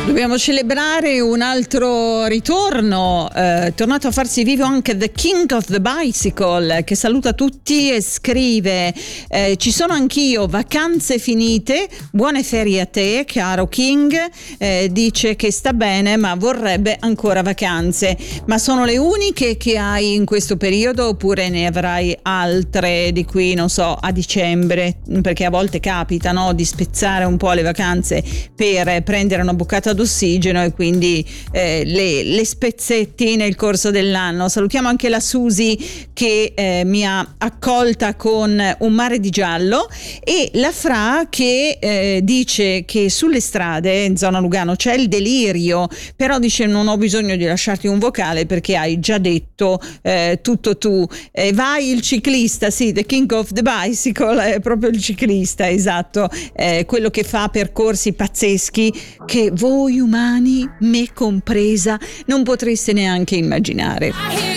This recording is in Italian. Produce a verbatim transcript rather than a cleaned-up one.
Dobbiamo celebrare un altro ritorno, eh, è tornato a farsi vivo anche The King of the Bicycle, che saluta tutti e scrive: eh, ci sono anch'io, vacanze finite, buone ferie a te caro King. Eh, dice che sta bene ma vorrebbe ancora vacanze. Ma sono le uniche che hai in questo periodo oppure ne avrai altre di qui, non so, a dicembre? Perché a volte capita, no, di spezzare un po' le vacanze per prendere una boccata d'ossigeno e quindi eh, le, le spezzetti nel corso dell'anno. Salutiamo anche la Susi che eh, mi ha accolta con un mare di giallo, e la Fra che eh, dice che sulle strade in zona Lugano c'è il delirio, però dice non ho bisogno di lasciarti un vocale perché hai già detto eh, tutto tu. Eh, vai il ciclista, sì, The King of the Bicycle è proprio il ciclista, esatto, eh, quello che fa percorsi pazzeschi che voi umani, me compresa, non potreste neanche immaginare.